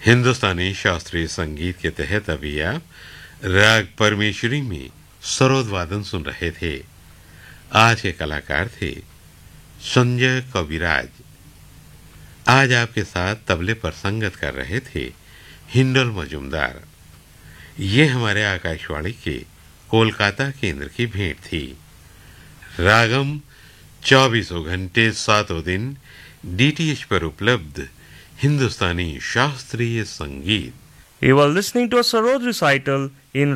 हिंदुस्तानी शास्त्रीय संगीत के तहत अभी आप राग परमेश्वरी में सरोद वादन सुन रहे थे। आज के कलाकार थे संजय कविराज। आज आपके साथ तबले पर संगत कर रहे थे हिंडल मजूमदार। ये हमारे आकाशवाणी के कोलकाता केंद्र की भेंट थी। रागम 24 घंटे 7 दिन डीटीएच पर उपलब्ध हिंदुस्तानी शास्त्रीय संगीत। You were listening to a Sarod recital in